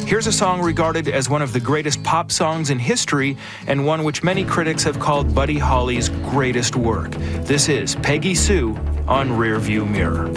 Here's a song regarded as one of the greatest pop songs in history and one which many critics have called Buddy Holly's greatest work. This is Peggy Sue on Rearview Mirror.